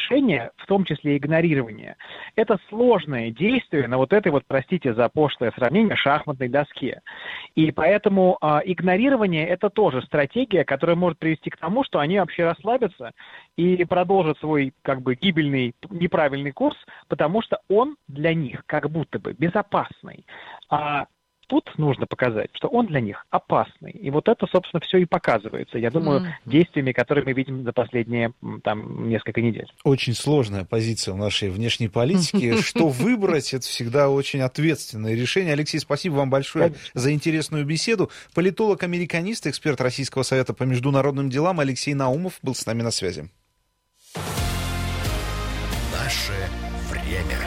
решение, в том числе игнорирование, это сложное действие на вот этой вот, простите за пошлое сравнение, шахматной доске. И поэтому игнорирование – это тоже стратегия, которая может привести к тому, что они вообще расслабятся и продолжат свой как бы гибельный, неправильный курс, потому что он для них как будто бы безопасный. А тут нужно показать, что он для них опасный. И вот это, собственно, все и показывается, я думаю, действиями, которые мы видим за последние там несколько недель. Очень сложная позиция в нашей внешней политике. Что выбрать, это всегда очень ответственное решение. Алексей, спасибо вам большое за интересную беседу. Политолог-американист, эксперт Российского совета по международным делам Алексей Наумов был с нами на связи. Наше время.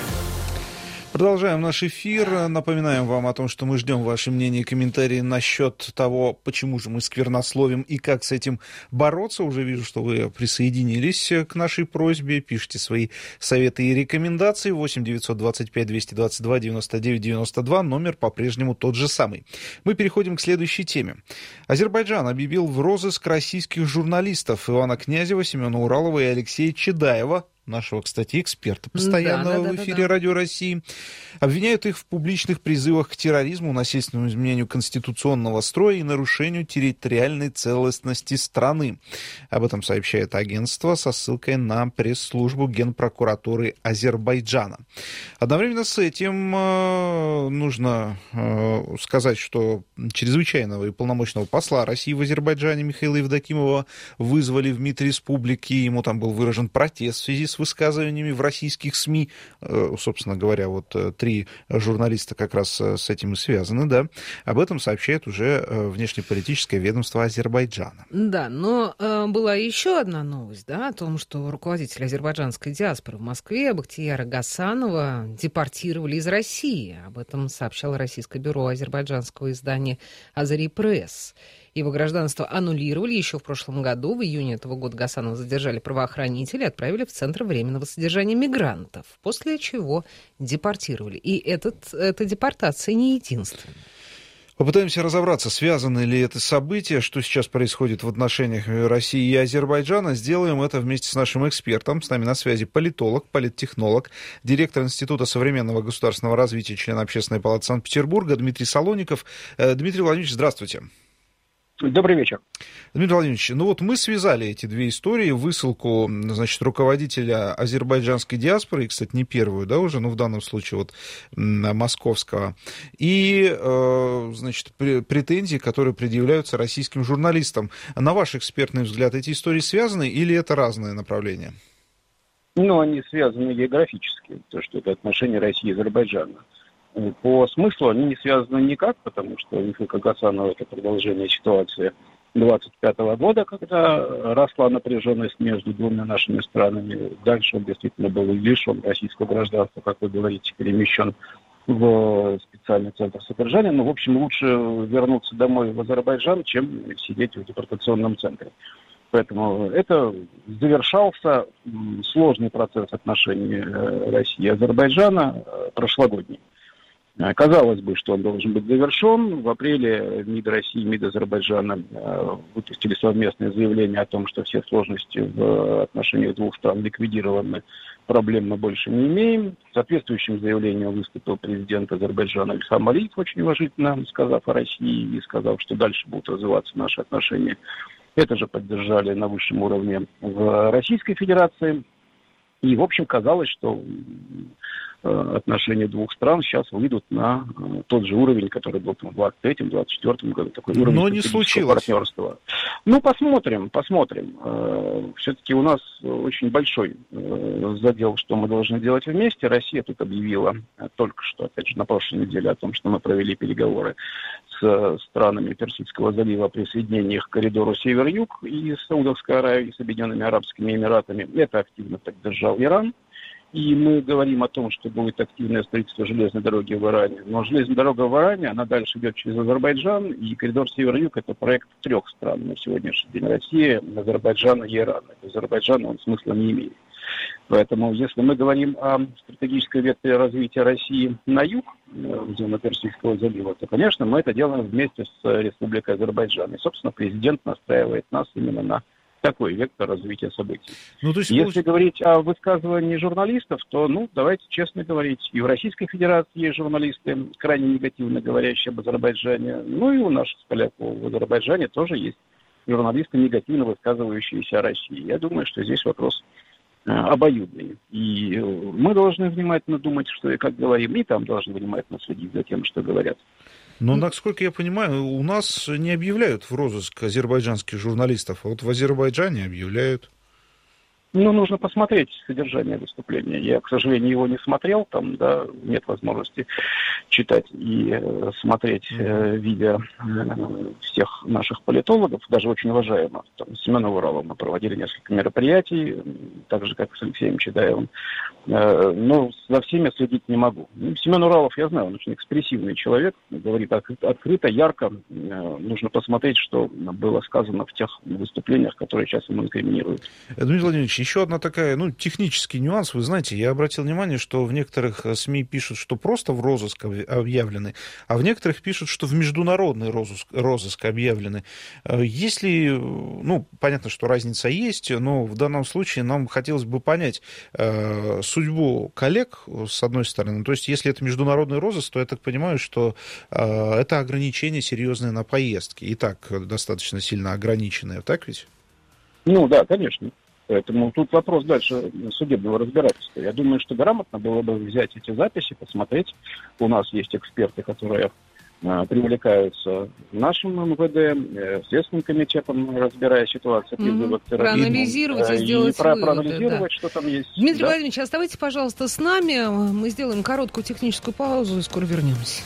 Продолжаем наш эфир. Напоминаем вам о том, что мы ждем ваши мнения и комментарии насчет того, почему же мы сквернословим и как с этим бороться. Уже вижу, что вы присоединились к нашей просьбе. Пишите свои советы и рекомендации. 8 925 222 99 92. Номер по-прежнему тот же самый. Мы переходим к следующей теме. Азербайджан объявил в розыск российских журналистов Ивана Князева, Семена Уралова и Алексея Чедаева, нашего, кстати, эксперта постоянного в эфире Радио России, обвиняют их в публичных призывах к терроризму, насильственному изменению конституционного строя и нарушению территориальной целостности страны. Об этом сообщает агентство со ссылкой на пресс-службу Генпрокуратуры Азербайджана. Одновременно с этим нужно сказать, что чрезвычайного и полномочного посла России в Азербайджане Михаила Евдокимова вызвали в МИД республики. Ему там был выражен протест в связи с высказываниями в российских СМИ. Собственно говоря, вот 3 журналиста как раз с этим и связаны, да. Об этом сообщает уже внешнеполитическое ведомство Азербайджана. Да, но была еще одна новость, да, о том, что руководитель азербайджанской диаспоры в Москве Бахтияра Гасанова депортировали из России. Об этом сообщало российское бюро азербайджанского издания «Азари Пресс». Его гражданство аннулировали еще в прошлом году. В июне этого года Гасанова задержали правоохранители и отправили в Центр временного содержания мигрантов, после чего депортировали. И эта депортация не единственная. Попытаемся разобраться, связаны ли это события, что сейчас происходит в отношениях России и Азербайджана. Сделаем это вместе с нашим экспертом. С нами на связи политолог, политтехнолог, директор Института современного государственного развития, член Общественной палаты Санкт-Петербурга Дмитрий Солоников. Дмитрий Владимирович, здравствуйте. Добрый вечер. Дмитрий Владимирович, ну вот мы связали эти две истории, высылку, значит, руководителя азербайджанской диаспоры, и, кстати, не первую, да, уже, но в данном случае вот московского, и, значит, претензии, которые предъявляются российским журналистам. На ваш экспертный взгляд, эти истории связаны или это разные направления? Ну, они связаны географически, то, что это отношения России и Азербайджана. По смыслу они не связаны никак, потому что Михаил Гасанов — это продолжение ситуации 25 года, когда росла напряженность между двумя нашими странами. Дальше он действительно был лишен российского гражданства, как вы говорите, перемещен в специальный центр содержания. Но, в общем, лучше вернуться домой в Азербайджан, чем сидеть в депортационном центре. Поэтому это завершался сложный процесс отношений России и Азербайджана прошлогодний. Казалось бы, что он должен быть завершен. В апреле МИД России и МИД Азербайджана выпустили совместное заявление о том, что все сложности в отношениях двух стран ликвидированы, проблем мы больше не имеем. Соответствующим заявлением выступил президент Азербайджана Ильхам Алиев, очень уважительно сказав о России и сказав, что дальше будут развиваться наши отношения. Это же поддержали на высшем уровне в Российской Федерации. И, в общем, казалось, что отношения двух стран сейчас выйдут на тот же уровень, который был в 2023-2024 году. Такой уровень стратегического партнерства. Ну, посмотрим. Все-таки у нас очень большой задел, что мы должны делать вместе. Россия тут объявила только что, опять же, на прошлой неделе о том, что мы провели переговоры с странами Персидского залива о присоединении к коридору Север-Юг и с Саудовской Аравией, и с Объединенными Арабскими Эмиратами. Это активно поддержал Иран. И мы говорим о том, что будет активное строительство железной дороги в Иране. Но железная дорога в Иране, она дальше идет через Азербайджан, и коридор Север-Юг — это проект 3 стран на сегодняшний день: Россия, Азербайджан и Иран. Азербайджан он смысла не имеет. Поэтому, если мы говорим о стратегической ветке развития России на юг, в зону Персидского залива, то, конечно, мы это делаем вместе с Республикой Азербайджан. И, собственно, президент настраивает нас именно на такой вектор развития событий. Ну, то есть, если говорить о высказывании журналистов, то, давайте честно говорить, и в Российской Федерации есть журналисты, крайне негативно говорящие об Азербайджане, и у нас с Поляков в Азербайджане тоже есть журналисты, негативно высказывающиеся о России. Я думаю, что здесь вопрос обоюдный. И мы должны внимательно думать, что и как говорим, и там должны внимательно следить за тем, что говорят. Но, насколько я понимаю, у нас не объявляют в розыск азербайджанских журналистов, а вот в Азербайджане объявляют. Нужно посмотреть содержание выступления. Я, к сожалению, его не смотрел, там, нет возможности читать и смотреть видео всех наших политологов, даже очень уважаемых. Там, с Семеном Ураловым мы проводили несколько мероприятий, так же, как и с Алексеем Чедаевым. Но за всеми следить не могу. Семен Уралов, я знаю, он очень экспрессивный человек, говорит открыто, ярко. Нужно посмотреть, что было сказано в тех выступлениях, которые сейчас ему инкриминируют. Дмитрий Владимирович, еще одна такая, технический нюанс. Вы знаете, я обратил внимание, что в некоторых СМИ пишут, что просто в розыск объявлены, а в некоторых пишут, что в международный розыск объявлены. Если, понятно, что разница есть, но в данном случае нам хотелось бы понять судьбу коллег, с одной стороны. То есть, если это международный розыск, то я так понимаю, что это ограничение серьезное на поездки. И так достаточно сильно ограниченное, так ведь? Да, конечно. Поэтому тут вопрос дальше судебного разбирательства. Я думаю, что грамотно было бы взять эти записи, посмотреть. У нас есть эксперты, которые привлекаются нашим МВД, Следственным комитетом, разбирая ситуацию. Проанализировать и сделать выводы. Проанализировать, что там есть. Дмитрий Владимирович, оставайтесь, пожалуйста, с нами. Мы сделаем короткую техническую паузу и скоро вернемся.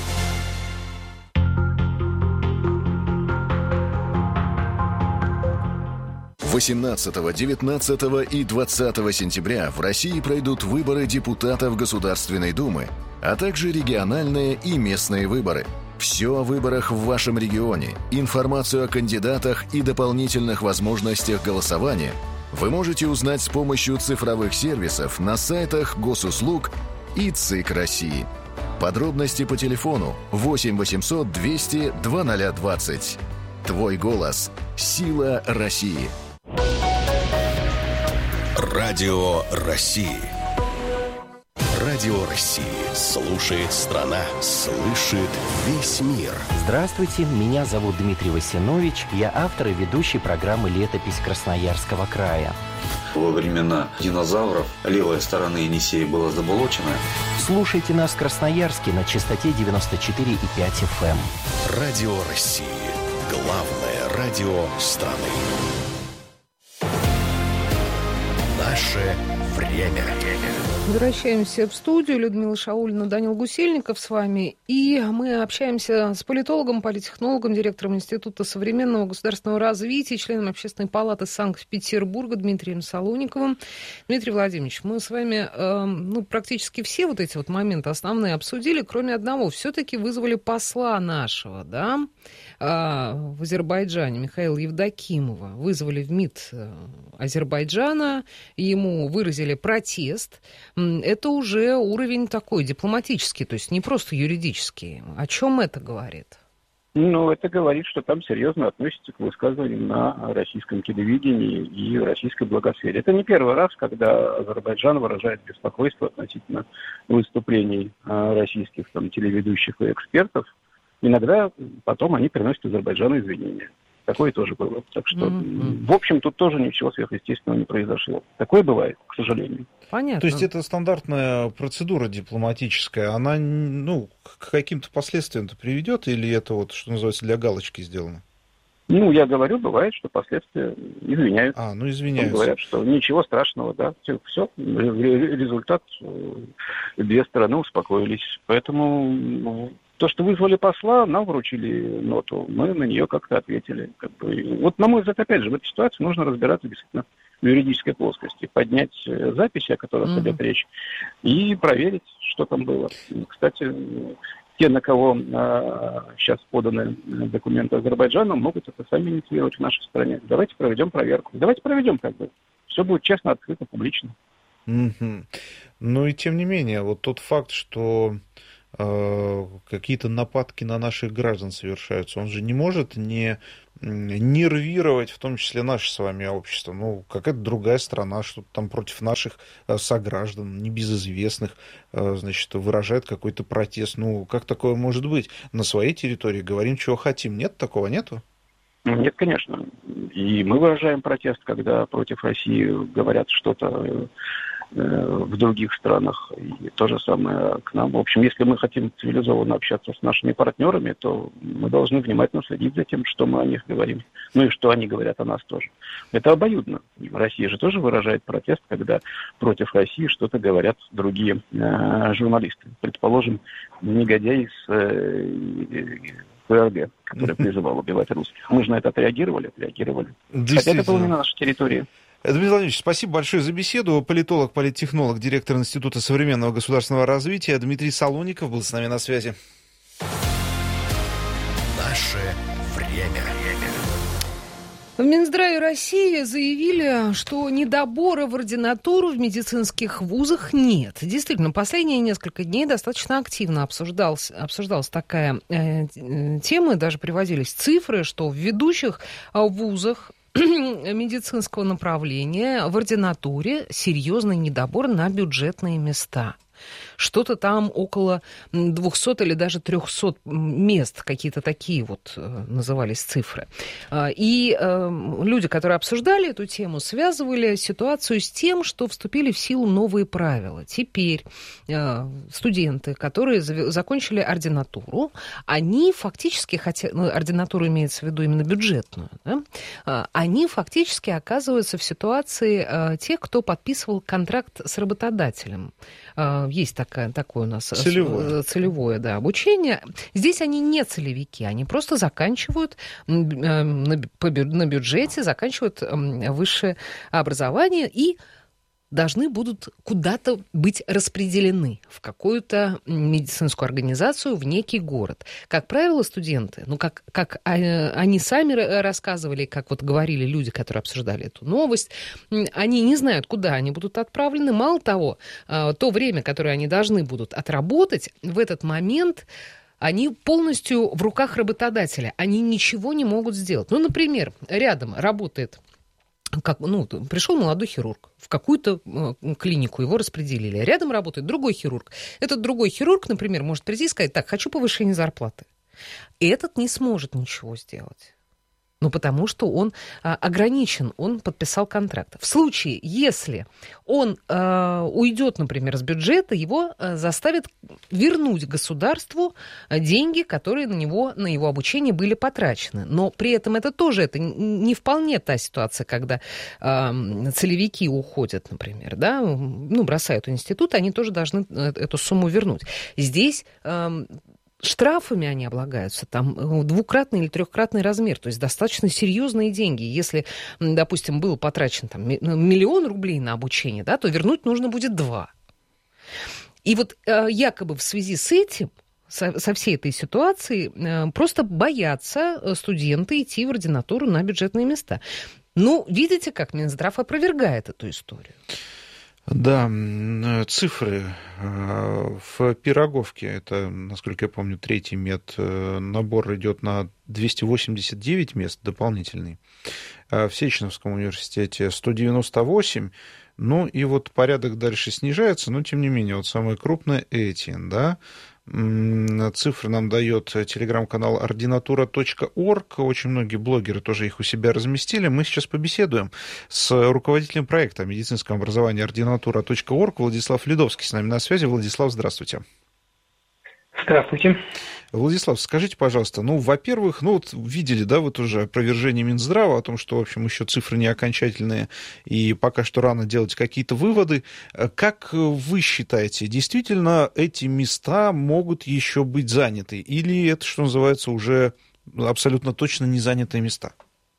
– 18, 19 и 20 сентября в России пройдут выборы депутатов Государственной Думы, а также региональные и местные выборы. Все о выборах в вашем регионе, информацию о кандидатах и дополнительных возможностях голосования вы можете узнать с помощью цифровых сервисов на сайтах Госуслуг и ЦИК России. Подробности по телефону 8 800 200 2020. Твой голос – сила России. Радио России. Радио России. Слушает страна, слышит весь мир. Здравствуйте, меня зовут Дмитрий Васинович. Я автор и ведущий программы «Летопись Красноярского края». Во времена динозавров левая сторона Енисея была заболочена. Слушайте нас в Красноярске на частоте 94,5 FM. Радио России. Главное радио страны. Наше время. Возвращаемся в студию. Людмила Шаулина, Данил Гусельников с вами. И мы общаемся с политологом, политтехнологом, директором Института современного государственного развития, членом Общественной палаты Санкт-Петербурга Дмитрием Солониковым. Дмитрий Владимирович, мы с вами практически все вот эти вот моменты основные обсудили, кроме одного. Все-таки вызвали посла нашего, в Азербайджане, Михаила Евдокимова. Вызвали в МИД Азербайджана, ему выразили протест. Это уже уровень такой дипломатический, то есть не просто юридический. О чем это говорит? Это говорит, что там серьезно относятся к высказываниям на российском телевидении и в российской благосфере. Это не первый раз, когда Азербайджан выражает беспокойство относительно выступлений российских телеведущих и экспертов. Иногда потом они приносят Азербайджану извинения. Такое тоже было. Так что, в общем, тут тоже ничего сверхъестественного не произошло. Такое бывает, к сожалению. Понятно. То есть это стандартная процедура дипломатическая, она, к каким-то последствиям-то приведет, или это что называется, для галочки сделано? Я говорю, бывает, что последствия извиняют. Извиняются. Говорят, что ничего страшного, все, результат, две стороны успокоились. Поэтому... То, что вызвали посла, нам вручили ноту, мы на нее как-то ответили. На мой взгляд, опять же, в этой ситуации нужно разбираться действительно в юридической плоскости, поднять записи, о которых идет речь, и проверить, что там было. Кстати, те, на кого сейчас поданы документы Азербайджана, могут это сами инициировать в нашей стране. Давайте проведем проверку. Давайте проведем Все будет честно, открыто, публично. Но и тем не менее, тот факт, что какие-то нападки на наших граждан совершаются. Он же не может не нервировать, в том числе наше с вами общество. Ну, какая-то другая страна, что-то там против наших сограждан, небезызвестных, значит, выражает какой-то протест. Ну, как такое может быть? На своей территории говорим, чего хотим. Нет, такого нету? Нет, конечно. И мы выражаем протест, когда против России говорят что-то в других странах. И то же самое к нам. В общем, если мы хотим цивилизованно общаться с нашими партнерами, то мы должны внимательно следить за тем, что мы о них говорим. Ну и что они говорят о нас тоже. Это обоюдно. Россия же тоже выражает протест, когда против России что-то говорят другие журналисты. Предположим, негодяй из ФРГ, который призывал убивать русских. Мы же на это отреагировали. Хотя это было не на нашей территории. Дмитрий Владимирович, спасибо большое за беседу. Политолог, политтехнолог, директор Института современного государственного развития Дмитрий Солоников был с нами на связи. Наше время. В Минздраве России заявили, что недобора в ординатуру в медицинских вузах нет. Действительно, последние несколько дней достаточно активно обсуждалась такая тема, даже приводились цифры, что в ведущих вузах медицинского направления в ординатуре серьезный недобор на бюджетные места. Что-то там около 200 или даже 300 мест, какие-то такие вот назывались цифры. И люди, которые обсуждали эту тему, связывали ситуацию с тем, что вступили в силу новые правила. Теперь студенты, которые закончили ординатуру, они фактически, хотя ординатура имеется в виду именно бюджетную, да, они фактически оказываются в ситуации тех, кто подписывал контракт с работодателем. Есть такое у нас целевое обучение. Здесь они не целевики, они просто заканчивают на бюджете, заканчивают высшее образование и должны будут куда-то быть распределены в какую-то медицинскую организацию, в некий город. Как правило, студенты, как они сами рассказывали, как вот говорили люди, которые обсуждали эту новость, они не знают, куда они будут отправлены. Мало того, то время, которое они должны будут отработать, в этот момент они полностью в руках работодателя. Они ничего не могут сделать. Ну, например, рядом работает... пришел молодой хирург, в какую-то клинику его распределили. Рядом работает другой хирург. Этот другой хирург, например, может прийти и сказать: так, хочу повышение зарплаты. И этот не сможет ничего сделать. Потому что он ограничен, он подписал контракт. В случае, если он уйдет, например, с бюджета, его заставят вернуть государству деньги, которые на его обучение были потрачены. Но при этом это не вполне та ситуация, когда целевики уходят, например, да, бросают институт, они тоже должны эту сумму вернуть. Здесь... штрафами они облагаются, там 2-кратный или 3-кратный размер, то есть достаточно серьезные деньги. Если, допустим, был потрачен 1 миллион рублей на обучение, да, то вернуть нужно будет 2. И вот якобы в связи с этим, со всей этой ситуацией, просто боятся студенты идти в ординатуру на бюджетные места. Видите, как Минздрав опровергает эту историю. Да, цифры в Пироговке, это, насколько я помню, 3-й набор идет на 289 мест дополнительный. В Сеченовском университете 198, и вот порядок дальше снижается, но тем не менее, вот самое крупное ЭТИН, да. Цифры нам дает телеграм-канал ordinatura.org. Очень многие блогеры тоже их у себя разместили. Мы сейчас побеседуем с руководителем проекта медицинского образования ordinatura.org Владислав Ледовский с нами на связи. Владислав, здравствуйте. Здравствуйте. Владислав, скажите, пожалуйста, во-первых, видели, да, вы тоже опровержение Минздрава о том, что, в общем, еще цифры не окончательные, и пока что рано делать какие-то выводы. Как вы считаете, действительно эти места могут еще быть заняты? Или это, что называется, уже абсолютно точно не занятые места?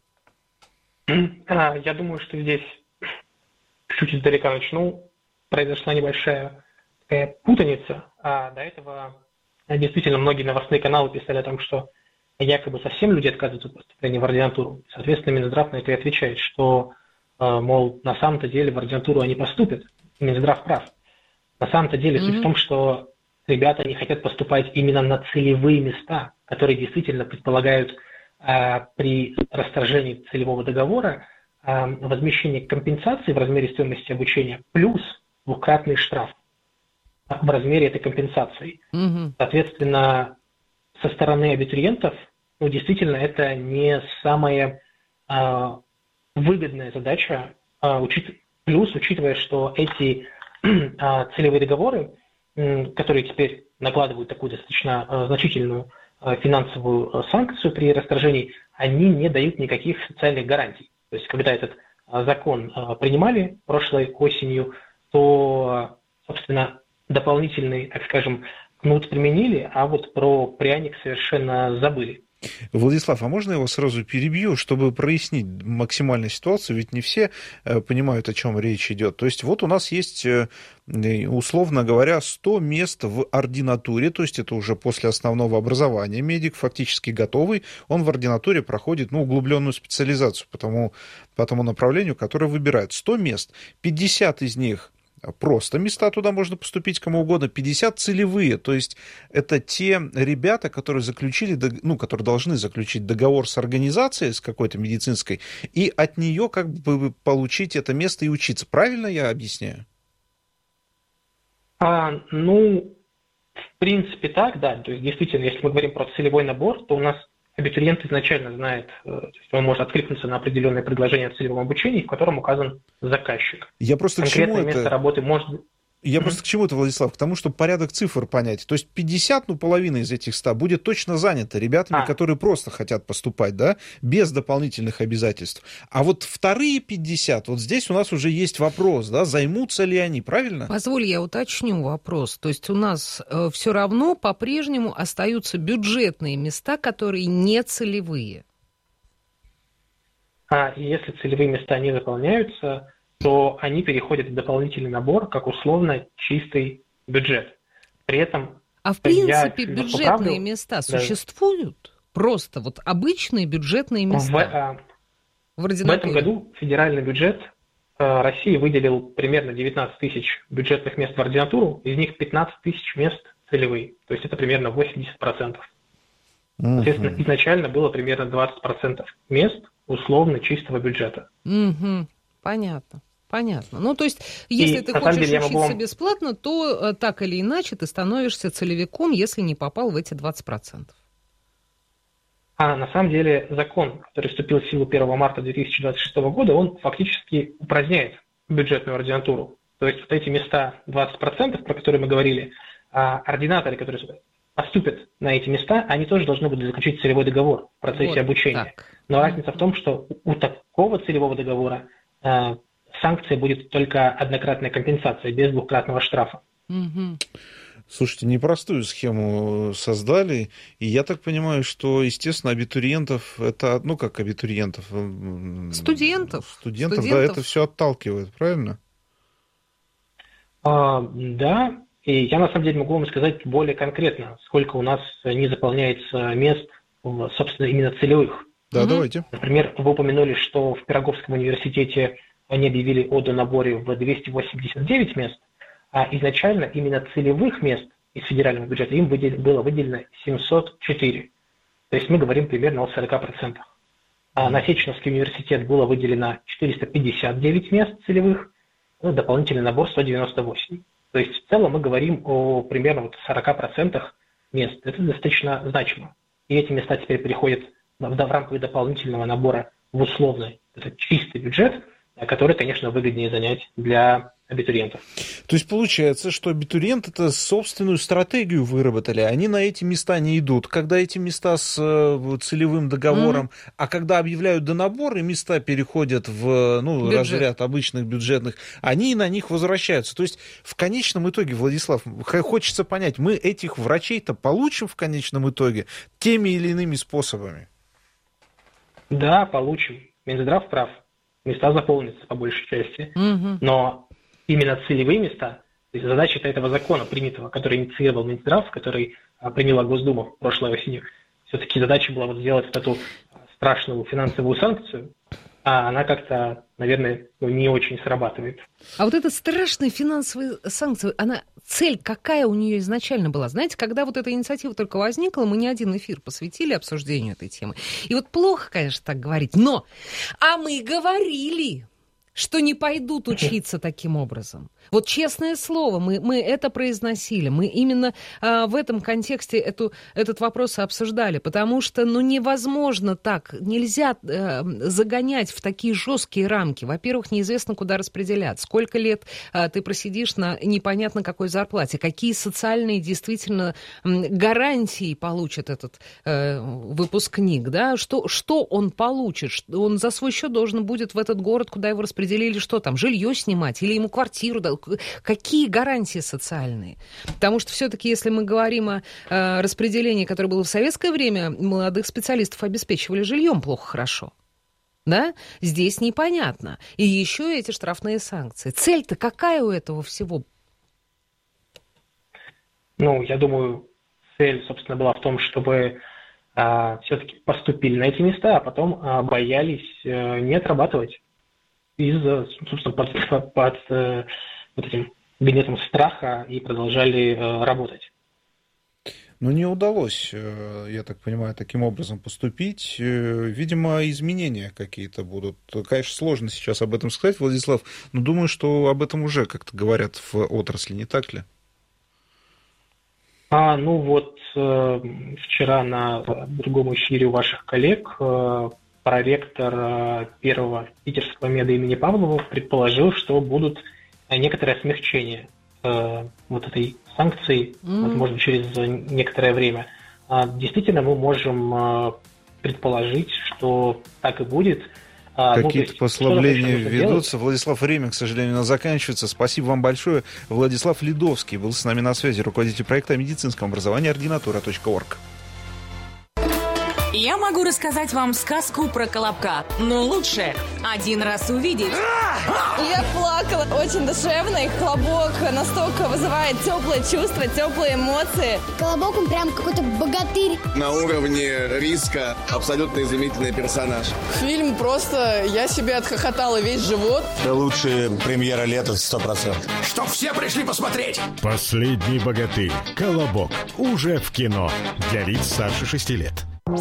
Я думаю, что здесь, чуть издалека начну, произошла небольшая такая путаница. До этого действительно многие новостные каналы писали о том, что якобы совсем люди отказываются от поступления в ординатуру. Соответственно, Минздрав на это и отвечает, что, на самом-то деле в ординатуру они поступят. Минздрав прав. На самом-то деле суть в том, что ребята не хотят поступать именно на целевые места, которые действительно предполагают при расторжении целевого договора возмещение компенсации в размере стоимости обучения плюс двукратный штраф в размере этой компенсации. Соответственно, со стороны абитуриентов, действительно, это не самая выгодная задача, плюс, учитывая, что эти целевые договоры, которые теперь накладывают такую достаточно значительную финансовую санкцию при расторжении, они не дают никаких социальных гарантий. То есть, когда этот закон принимали прошлой осенью, то, собственно, дополнительный, так скажем, кнут применили, а вот про пряник совершенно забыли. Владислав, а можно я его сразу перебью, чтобы прояснить максимально ситуацию? Ведь не все понимают, о чем речь идет. То есть вот у нас есть, условно говоря, 100 мест в ординатуре, то есть это уже после основного образования. Медик фактически готовый, он в ординатуре проходит углубленную специализацию по тому направлению, которое выбирает. 100 мест, 50 из них просто места, туда можно поступить кому угодно, 50 целевые, то есть это те ребята, которые которые должны заключить договор с организацией, с какой-то медицинской, и от нее как бы получить это место и учиться. Правильно я объясняю? В принципе так, да. То есть действительно, если мы говорим про целевой набор, то у нас абитуриент изначально знает, то есть он может откликнуться на определенное предложение о целевом обучении, в котором указан заказчик. Я просто конкретное место работы может... Я просто к чему это, Владислав? К тому, чтобы порядок цифр понять. То есть 50, половина из этих 100 будет точно занято ребятами, которые просто хотят поступать, да, без дополнительных обязательств. А вот вторые 50, вот здесь у нас уже есть вопрос, да, займутся ли они, правильно? Позволь, я уточню вопрос. То есть у нас все равно по-прежнему остаются бюджетные места, которые не целевые. Если целевые места не заполняются, то они переходят в дополнительный набор, как условно чистый бюджет. При этом... в принципе бюджетные места существуют? Просто вот обычные бюджетные места? В этом году федеральный бюджет России выделил примерно 19 тысяч бюджетных мест в ординатуру, из них 15 тысяч мест целевые. То есть это примерно 80%. Соответственно, изначально было примерно 20% мест условно чистого бюджета. Понятно. То есть, если ты хочешь учиться бесплатно, то так или иначе ты становишься целевиком, если не попал в эти 20%. На самом деле закон, который вступил в силу 1 марта 2026 года, он фактически упраздняет бюджетную ординатуру. То есть вот эти места 20%, про которые мы говорили, ординаторы, которые поступят на эти места, они тоже должны будут заключить целевой договор в процессе обучения. Но разница в том, что у такого целевого договора санкция будет только однократная компенсация, без двукратного штрафа. Слушайте, непростую схему создали, и я так понимаю, что, естественно, абитуриентов, это, как абитуриентов? Студентов, да, это все отталкивает, правильно? Да, и я на самом деле могу вам сказать более конкретно, сколько у нас не заполняется мест, собственно, именно целевых. Да, давайте. Например, вы упомянули, что в Пироговском университете они объявили о донаборе в 289 мест, а изначально именно целевых мест из федерального бюджета им было выделено 704. То есть мы говорим примерно о 40%. А на Сеченовский университет было выделено 459 мест целевых, дополнительный набор 198. То есть в целом мы говорим о примерно 40% мест. Это достаточно значимо. И эти места теперь переходят в рамках дополнительного набора в условный, это чистый бюджет, который, конечно, выгоднее занять для абитуриентов. То есть получается, что абитуриенты это собственную стратегию выработали, они на эти места не идут, когда эти места с целевым договором, а когда объявляют донабор и места переходят в разряд обычных бюджетных, они на них возвращаются. То есть в конечном итоге, Владислав, хочется понять, мы этих врачей-то получим в конечном итоге теми или иными способами? Да, получим. Минздрав прав. Места заполнятся по большей части, но именно целевые места, то есть задача этого закона, принятого, который инициировал Минздрав, который приняла Госдума прошлой осенью, все-таки задача была сделать эту страшную финансовую санкцию, а она как-то, наверное, не очень срабатывает. А вот эта страшная финансовая санкция, она Цель какая у нее изначально была? Знаете, когда вот эта инициатива только возникла, мы не один эфир посвятили обсуждению этой темы. И вот плохо, конечно, так говорить, но... А мы говорили, что не пойдут учиться таким образом. Вот честное слово, мы это произносили, мы именно в этом контексте этот вопрос обсуждали, потому что невозможно так, нельзя загонять в такие жесткие рамки. Во-первых, неизвестно, куда распределять, сколько лет ты просидишь на непонятно какой зарплате, какие социальные действительно гарантии получит этот выпускник, да? Что он получит, он за свой счет должен будет в этот город, куда его распределили, что там, жилье снимать или ему квартиру дать. Какие гарантии социальные? Потому что все-таки, если мы говорим о распределении, которое было в советское время, молодых специалистов обеспечивали жильем плохо, хорошо. Да? Здесь непонятно. И еще эти штрафные санкции. Цель-то какая у этого всего? Я думаю, цель, собственно, была в том, чтобы все-таки поступили на эти места, а потом боялись не отрабатывать из-за, собственно, под вот этим гнетом страха и продолжали работать. Не удалось, я так понимаю, таким образом поступить. Видимо, изменения какие-то будут. Конечно, сложно сейчас об этом сказать, Владислав, но думаю, что об этом уже как-то говорят в отрасли, не так ли? Вчера на другом эфире у ваших коллег проректор первого питерского меда имени Павлова предположил, что будут некоторое смягчение вот этой санкции, возможно, через некоторое время. Действительно, мы можем предположить, что так и будет. Какие-то послабления ведутся. Владислав, время, к сожалению, у нас заканчивается. Спасибо вам большое. Владислав Ледовский был с нами на связи, руководитель проекта о медицинском образовании ordinatura.org. Я могу рассказать вам сказку про Колобка, но лучше один раз увидеть. Я плакала. Очень душевно, и Колобок настолько вызывает теплые чувства, теплые эмоции. Колобок, он прям какой-то богатырь. На уровне риска абсолютно изумительный персонаж. Фильм просто, я себе отхохотала весь живот. Это лучшая премьера лета 100%. Чтоб все пришли посмотреть. «Последний богатырь. Колобок». Уже в кино. Для лиц старше 6 лет.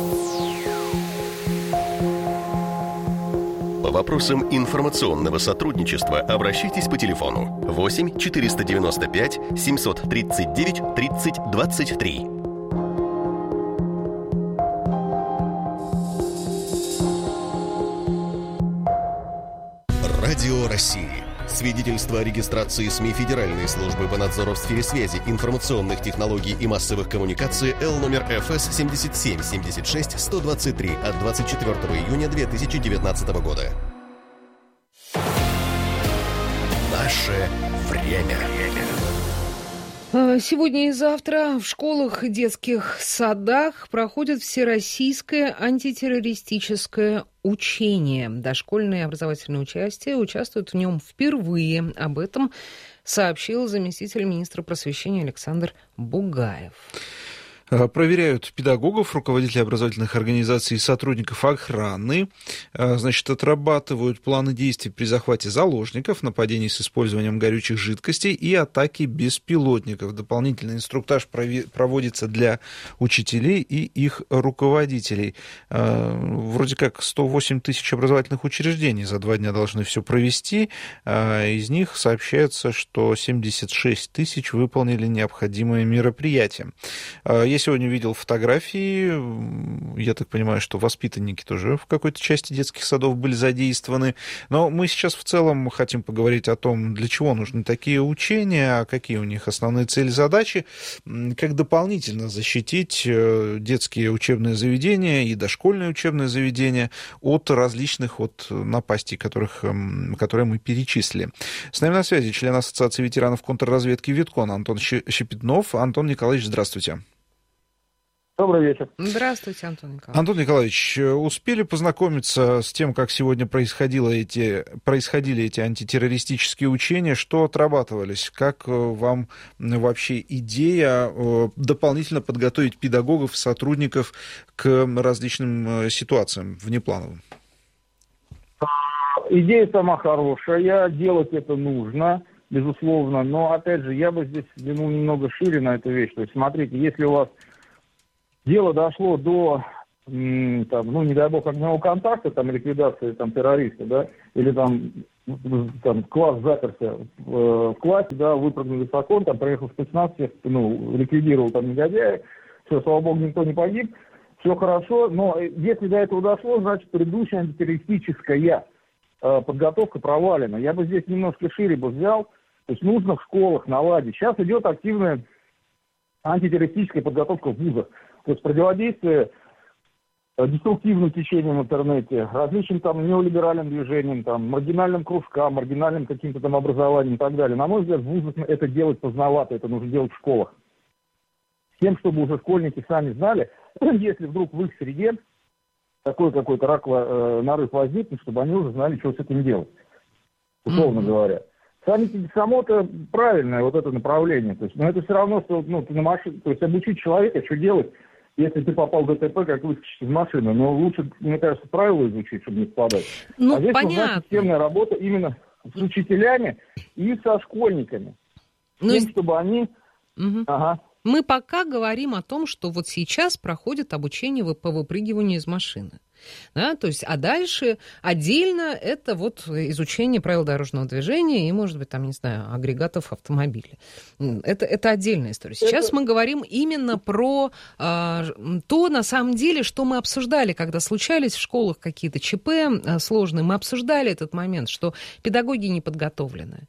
По вопросам информационного сотрудничества обращайтесь по телефону 8 495 739 30 23. Радио России. Свидетельство о регистрации СМИ Федеральной службы по надзору в сфере связи, информационных технологий и массовых коммуникаций Л номер ФС 77-76-123 от 24 июня 2019 года. Наше время. Сегодня и завтра в школах и детских садах проходит всероссийское антитеррористическое учение. Дошкольное образовательное участие участвуют в нем впервые. Об этом сообщил заместитель министра просвещения Александр Бугаев. Проверяют педагогов, руководителей образовательных организаций и сотрудников охраны. Отрабатывают планы действий при захвате заложников, нападений с использованием горючих жидкостей и атаки беспилотников. Дополнительный инструктаж проводится для учителей и их руководителей. Вроде как 108 тысяч образовательных учреждений за 2 дня должны все провести. Из них сообщается, что 76 тысяч выполнили необходимые мероприятия. Я сегодня видел фотографии, я так понимаю, что воспитанники тоже в какой-то части детских садов были задействованы. Но мы сейчас в целом хотим поговорить о том, для чего нужны такие учения, какие у них основные цели, задачи, как дополнительно защитить детские учебные заведения и дошкольные учебные заведения от различных напастей, которые мы перечислили. С нами на связи член Ассоциации ветеранов контрразведки ВИТКОН Антон Щепетнов. Антон Николаевич, здравствуйте. Добрый вечер. Здравствуйте, Антон Николаевич. Антон Николаевич, успели познакомиться с тем, как сегодня происходили эти антитеррористические учения? Что отрабатывались? Как вам вообще идея дополнительно подготовить педагогов, сотрудников к различным ситуациям внеплановым? Идея сама хорошая, делать это нужно. безусловно. Но, опять же, я бы здесь взглянул немного шире на эту вещь. То есть, смотрите, если у вас дело дошло до, там, ну, не дай бог, огневого контакта, там, ликвидации там, террориста, да, или там класс заперся в классе, да, выпрыгнули с окон, там, проехал спецназ, всех, ну, ликвидировал там негодяя, все, слава богу, никто не погиб, все хорошо, но если до этого дошло, значит, предыдущая антитеррористическая подготовка провалена. Я бы здесь немножко шире бы взял, то есть нужно в школах наладить. Сейчас идет активная антитеррористическая подготовка в вузах, то есть противодействие деструктивным течениям в интернете, различным там неолиберальным движениям, там, маргинальным кружкам, маргинальным каким-то там образованием и так далее. На мой взгляд, в вузах это делать поздновато, это нужно делать в школах. С тем, чтобы уже школьники сами знали, если вдруг в их среде такой какой-то нарыв возникнет, чтобы они уже знали, что с этим делать, условно говоря. Само-то правильное вот это направление. То есть, но это все равно, что ты на машине, то есть обучить человека, что делать, если ты попал в ДТП, как выскочить из машины. Но лучше, мне кажется, правила изучить, чтобы не попадать. А здесь нужна системная работа именно с учителями и со школьниками. Тем, чтобы они... Ага. Мы пока говорим о том, что вот сейчас проходит обучение по выпрыгиванию из машины. Да, то есть, а дальше отдельно это вот изучение правил дорожного движения и, может быть, там, не знаю, агрегатов автомобиля. Это отдельная история. Сейчас мы говорим именно про то, на самом деле, что мы обсуждали, когда случались в школах какие-то ЧП сложные. Мы обсуждали этот момент, что педагоги не подготовлены,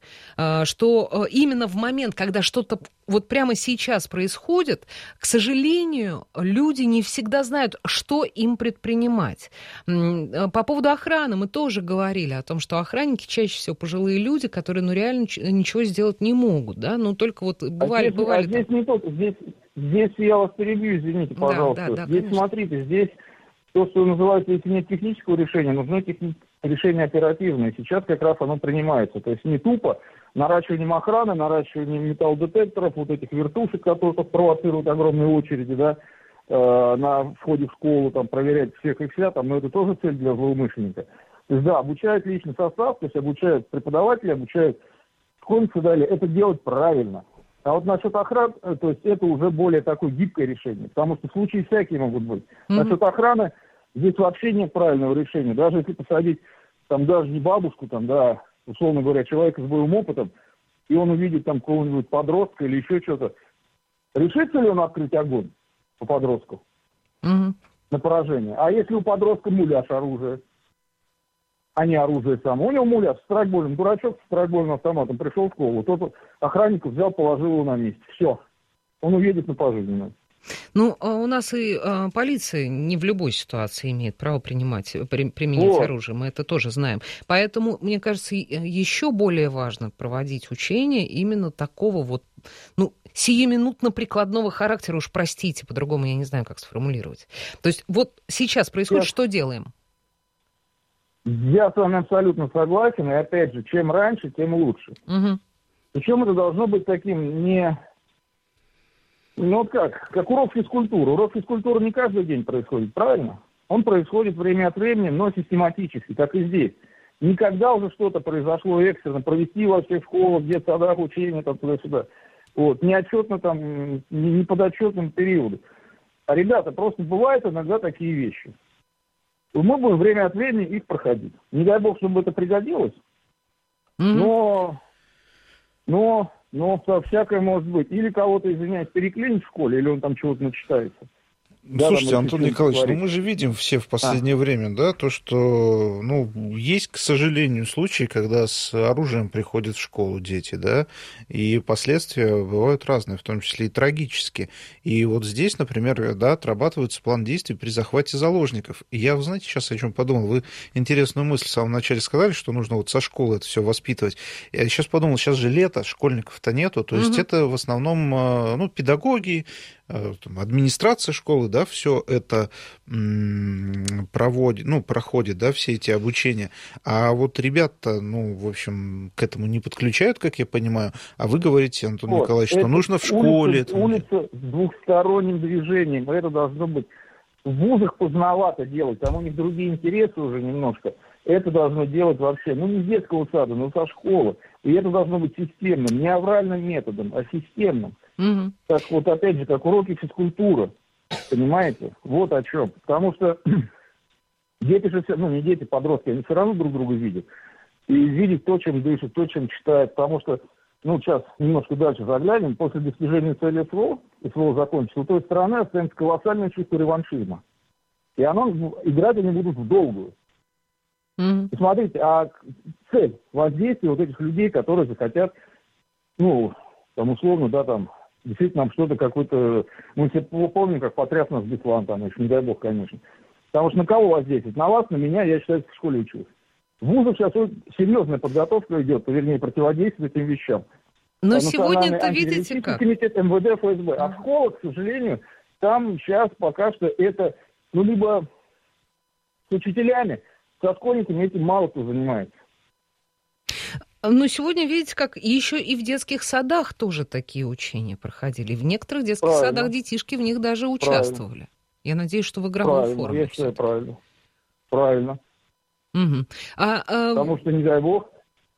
что именно в момент, когда что-то вот прямо сейчас происходит, к сожалению, люди не всегда знают, что им предпринимать. По поводу охраны мы тоже говорили о том, что охранники чаще всего пожилые люди, которые, ну, реально ничего сделать не могут, да, ну, только вот бывали... здесь не только, здесь я вас перебью, извините, пожалуйста. Да, здесь, конечно. смотрите, здесь то, что называется, если нет технического решения, нужно решение оперативное. Сейчас как раз оно принимается. То есть не тупо наращиванием охраны, наращиванием металлодетекторов, вот этих вертушек, которые провоцируют огромные очереди, да, на входе в школу, там, проверять всех и вся, там, но это тоже цель для злоумышленника. То есть, да, обучают личный состав, то есть обучают преподаватели, обучают школьников и далее. Это делать правильно. А вот насчет охраны, то есть это уже более такое гибкое решение, потому что случаи всякие могут быть. Насчет охраны здесь вообще нет правильного решения. Даже если посадить, там, даже не бабушку, там, да, условно говоря, человека с боевым опытом, и он увидит там какого-нибудь подростка или еще что-то, решится ли он открыть огонь по подростку на поражение? А если у подростка муляж оружия, а не оружие само? У него муляж, страйкбольным, дурачок с страйкбольным автоматом пришел в школу, тот охранников взял, положил его на месте. Все. Он уедет на пожизненное. Ну, у нас и полиция не в любой ситуации имеет право применять оружие, мы это тоже знаем. Поэтому, мне кажется, еще более важно проводить учения именно такого вот, ну, сиюминутно-прикладного характера, уж простите, по-другому я не знаю, как сформулировать. То есть вот сейчас происходит, что делаем? Я с вами абсолютно согласен, и опять же, чем раньше, тем лучше. Причем это должно быть таким не... Ну, как урок физкультуры. Урок физкультуры не каждый день происходит, правильно? Он происходит время от времени, но систематически, как и здесь. Никогда уже что-то произошло экстренно, провести во всех школах, детсадах, учения, там, туда-сюда. Вот, не отчетно там, не подотчетным периоду. А, ребята, просто бывают иногда такие вещи. Мы будем время от времени их проходить. Не дай бог, чтобы это пригодилось, но всякое может быть. Или кого-то, извиняюсь, переклинить в школе, или он там чего-то начитается. Слушайте, Антон Николаевич, мы же видим все в последнее время, да, то, что, есть, к сожалению, случаи, когда с оружием приходят в школу дети, да, и последствия бывают разные, в том числе и трагические. И вот здесь, например, да, отрабатывается план действий при захвате заложников. И я, вы знаете, сейчас о чем подумал, вы интересную мысль в самом начале сказали, что нужно вот со школы это все воспитывать. Я сейчас подумал, сейчас же лето, школьников-то нету, то есть это в основном, педагоги, администрация школы, да, все это проходит, да, все эти обучения. А вот ребята, в общем, к этому не подключают, как я понимаю. А вы говорите, Антон Николаевич, что нужно в школе. Улица с двухсторонним движением. Это должно быть в вузах поздновато делать. Там у них другие интересы уже немножко. это должно делать вообще, ну, не с детского сада, но со школы. И это должно быть системным, не авральным методом, а системным. Угу. Так вот, опять же, как уроки физкультуры. Понимаете? Вот о чем. Потому что дети же все, ну, не дети, подростки, они все равно друг друга видят. И видят то, чем дышат, то, чем читают. Потому что, ну, сейчас немножко дальше заглянем. После достижения цели СВО закончится, у той стороны останется колоссальное чувство реваншизма. И играть они будут в долгую. И смотрите, а цель воздействия вот этих людей, которые захотят, ну, там, условно, да, там, действительно, нам что-то какой-то... Мы все помним, как потряс нас Беслан, там, еще, не дай бог, конечно. Потому что на кого воздействовать? На вас, на меня, я считаю, в школе учусь. В вузах сейчас серьезная подготовка идет, вернее, противодействие этим вещам. Но сегодня-то видите как? Комитет МВД, ФСБ. А в школах, к сожалению, там сейчас пока что это, ну, либо с учителями, со школьниками этим мало кто занимается. Но сегодня, видите, как еще и в детских садах тоже такие учения проходили. В некоторых детских садах детишки в них даже участвовали. Я надеюсь, что в игровой форме. Я считаю, правильно. Правильно. Угу. Потому что, не дай бог,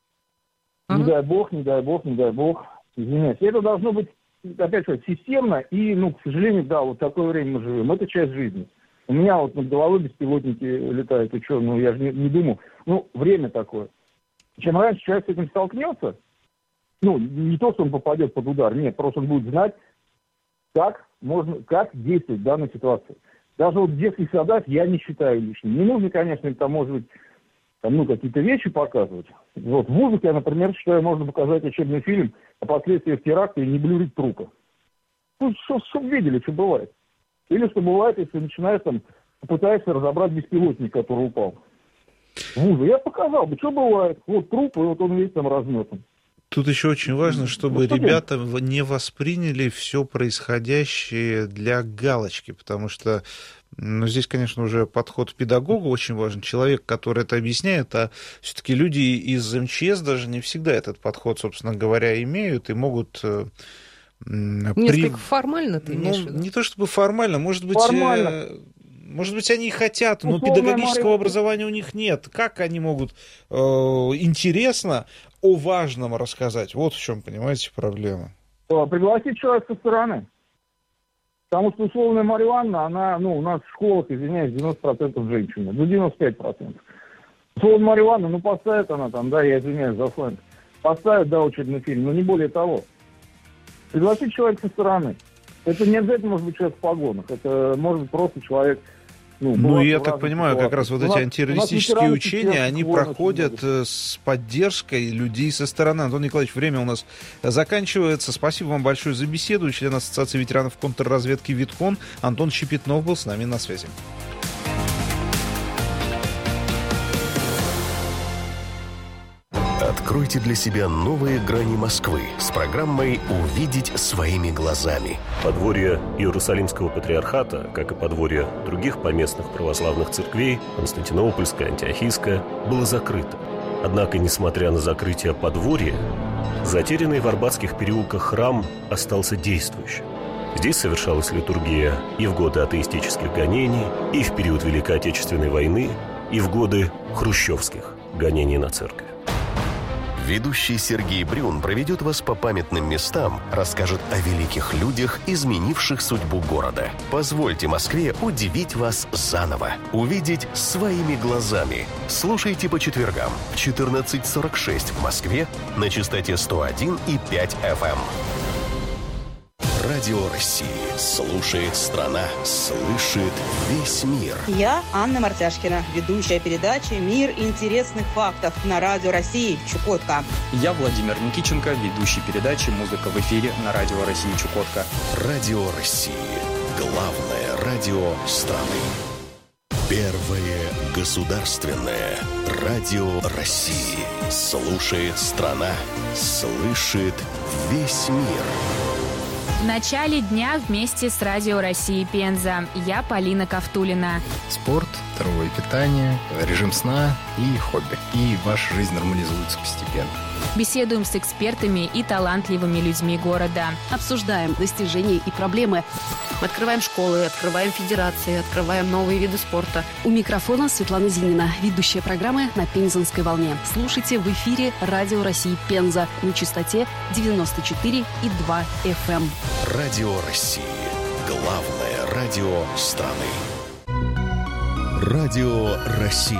не дай бог, извиняюсь. Это должно быть, опять же, системно и, ну, к сожалению, да, вот такое время мы живем. Это часть жизни. У меня вот над головой беспилотники летают, и что, ну, я же не думаю. Ну, время такое. Чем раньше человек с этим столкнется, ну, не то, что он попадет под удар, нет, просто он будет знать, как действовать в данной ситуации. Даже вот в детских садах я не считаю лишним. Не нужно, конечно, там, может быть, там, ну, какие-то вещи показывать. Вот в вузах я, например, считаю, можно показать учебный фильм о последствиях теракта и не блюрить трупа. Ну, чтобы видели, что бывает. Или что бывает, если начинаешь там, пытаешься разобрать беспилотник, который упал. Вузы. Я показал бы, что бывает. Вот труп, и вот он весь там разметан. Тут еще очень важно, чтобы ребята не восприняли все происходящее для галочки, потому что, ну, здесь, конечно, уже подход педагога очень важен. Человек, который это объясняет, а все-таки люди из МЧС даже не всегда этот подход, собственно говоря, имеют и могут... Несколько формально ты имеешь в виду? Не то чтобы формально, может быть, они и хотят, но педагогического образования у них нет. Как они могут интересно о важном рассказать? Вот в чем, понимаете, проблема. Пригласить человека со стороны. Потому что условная Марья Ивановна, она, ну, у нас в школах, извиняюсь, 90% женщины, ну, 95%. Условная Марья Ивановна, ну, поставит она там, да, я извиняюсь за сленг, поставит, да, учебный фильм, но не более того. Пригласить человека со стороны. Это не обязательно может быть человек в погонах. Это может быть просто человек... Ну, я так понимаю, как раз вот эти антитеррористические учения, они проходят с поддержкой людей со стороны. Антон Николаевич, время у нас заканчивается. Спасибо вам большое за беседу. Член Ассоциации ветеранов контрразведки ВИТКОН Антон Щепетнов был с нами на связи. Откройте для себя новые грани Москвы с программой «Увидеть своими глазами». Подворье Иерусалимского патриархата, как и подворье других поместных православных церквей, Константинопольская, Антиохийская, было закрыто. Однако, несмотря на закрытие подворья, затерянный в арбатских переулках храм остался действующим. Здесь совершалась литургия и в годы атеистических гонений, и в период Великой Отечественной войны, и в годы хрущевских гонений на церковь. Ведущий Сергей Брюн проведет вас по памятным местам, расскажет о великих людях, изменивших судьбу города. Позвольте Москве удивить вас заново. Увидеть своими глазами. Слушайте по четвергам в 14:46 в Москве на частоте 101,5 FM. Радио России. Слушает страна. Слышит весь мир. Я Анна Мартяшкина, ведущая передачи «Мир интересных фактов» на Радио России Чукотка. Я Владимир Никиченко, ведущий передачи «Музыка в эфире» на Радио России Чукотка. Радио России. Главное радио страны. Первое государственное радио России. Слушает страна. Слышит весь мир. В начале дня вместе с Радио России Пенза. Я Полина Ковтулина. Спорт, здоровое питание, режим сна и хобби. И ваша жизнь нормализуется постепенно. Беседуем с экспертами и талантливыми людьми города. Обсуждаем достижения и проблемы. Мы открываем школы, открываем федерации, открываем новые виды спорта. У микрофона Светлана Зинина, ведущая программы «На Пензенской волне». Слушайте в эфире Радио России Пенза на частоте 94,2 FM. Радио России. Главное радио страны. Радио России.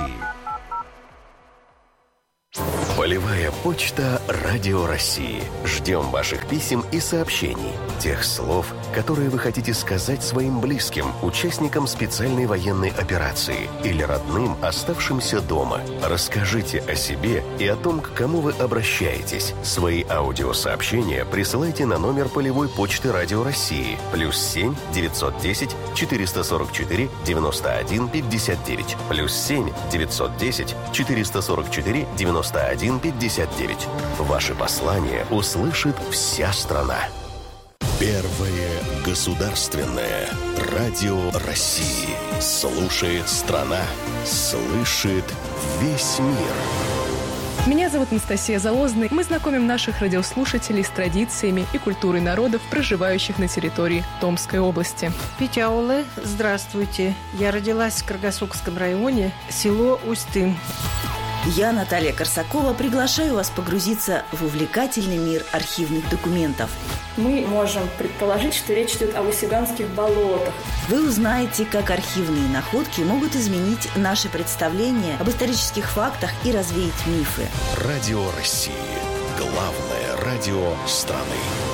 Полевая почта Радио России. Ждем ваших писем и сообщений. Тех слов, которые вы хотите сказать своим близким, участникам специальной военной операции или родным, оставшимся дома. Расскажите о себе и о том, к кому вы обращаетесь. Свои аудиосообщения присылайте на номер полевой почты Радио России +7 910 444 91 59 +7 910 444 91 59. Ваши послания услышит вся страна. Первое государственное радио России. Слушает страна, слышит весь мир. Меня зовут Анастасия Залозная. Мы знакомим наших радиослушателей с традициями и культурой народов, проживающих на территории Томской области. Питяулы, здравствуйте. Я родилась в Каргасукском районе, село Усть-Тын. Я, Наталья Корсакова, приглашаю вас погрузиться в увлекательный мир архивных документов. Мы можем предположить, что речь идет о Васюганских болотах. Вы узнаете, как архивные находки могут изменить наше представление об исторических фактах и развеять мифы. Радио России. Главное радио страны.